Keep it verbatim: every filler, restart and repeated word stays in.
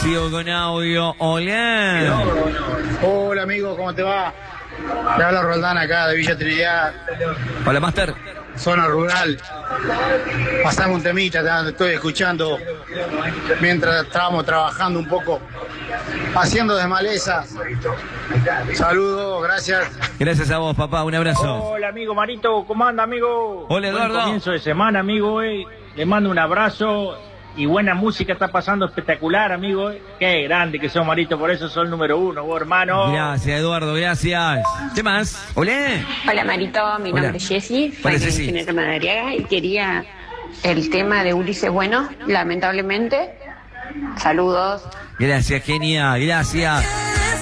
Sigo con audio. Hola. Hola amigo, ¿cómo te va? Te habla Roldán acá de Villa Trinidad. Hola, Master. Zona rural. Pasame un temita, te estoy escuchando mientras estábamos trabajando un poco, haciendo de maleza. Saludos, gracias. Gracias a vos, papá. Un abrazo. Hola, amigo Marito. ¿Cómo anda, amigo? Hola, Eduardo. Buen comienzo de semana, amigo. Eh. Le mando un abrazo y buena música está pasando espectacular, amigo. Eh. Qué grande que sos, Marito. Por eso sos el número uno, vos, hermano. Gracias, Eduardo. Gracias. ¿Qué más? Hola. Hola, Marito. Mi Hola. nombre es Jessy. Soy Hola, Jessy. ingeniera Madariaga y quería el tema de Ulises Bueno, lamentablemente. Saludos. Gracias, genia. Gracias.